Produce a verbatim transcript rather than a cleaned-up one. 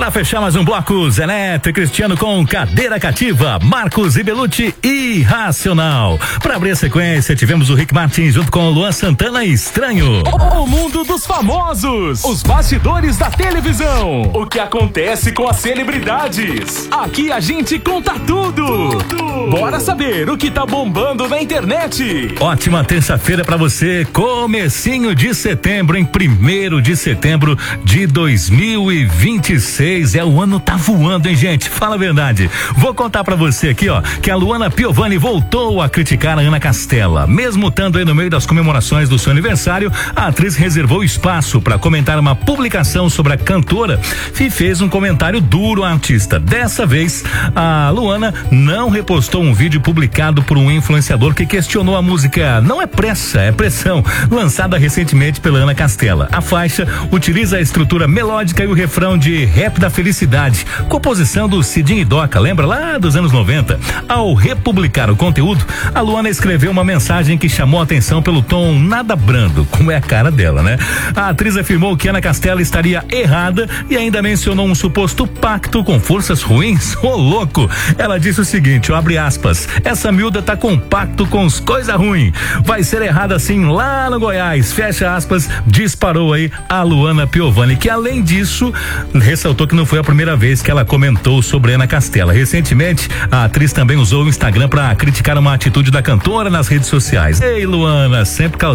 Para fechar mais um bloco, Zé Neto e Cristiano com Cadeira Cativa, Marcos e Belucci, Irracional. Para abrir a sequência, tivemos o Rick Martin junto com o Luan Santana, Estranho. O, o mundo dos famosos, os bastidores da televisão, o que acontece com as celebridades. Aqui a gente conta tudo. tudo. Bora saber o que tá bombando na internet. Ótima terça-feira para você, comecinho de setembro, em primeiro de setembro de dois mil e vinte e seis. É, o ano tá voando, hein, gente? Fala a verdade. Vou contar pra você aqui, ó, que a Luana Piovani voltou a criticar a Ana Castela. Mesmo estando aí no meio das comemorações do seu aniversário, a atriz reservou espaço para comentar uma publicação sobre a cantora e fez um comentário duro à artista. Dessa vez, a Luana não repostou um vídeo publicado por um influenciador que questionou a música Não é Pressa, é Pressão, lançada recentemente pela Ana Castela. A faixa utiliza a estrutura melódica e o refrão de Rap da Felicidade, composição do Cidinho e Doca, lembra lá dos anos noventa? Ao republicar o conteúdo, a Luana escreveu uma mensagem que chamou a atenção pelo tom nada brando, como é a cara dela, né? A atriz afirmou que Ana Castela estaria errada e ainda mencionou um suposto pacto com forças ruins. Ô, louco! Ela disse o seguinte, ó, abre aspas, essa miúda tá com pacto com os coisa ruim, vai ser errada assim lá no Goiás, fecha aspas, disparou aí a Luana Piovani, que além disso, ressaltou que não foi a primeira vez que ela comentou sobre Ana Castela. Recentemente, a atriz também usou o Instagram para criticar uma atitude da cantora nas redes sociais. Ei, Luana, sempre causando